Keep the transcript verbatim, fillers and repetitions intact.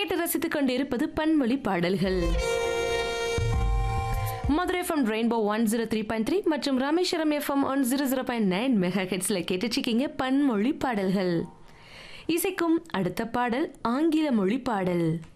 கேட்டு ரசித்துக் கொண்டிருப்பது பன்மொழி பாடல்கள். Madurai FM rainbow one zero three point three மற்றும் Rameswaram FM one zero zero point nine mega ஹெட்ஸ்ல கேட்டுச்சிக்கிங்க பன்மொழி பாடல்கள். இசைக்கும் அடுத்த பாடல் ஆங்கில மொழி பாடல்.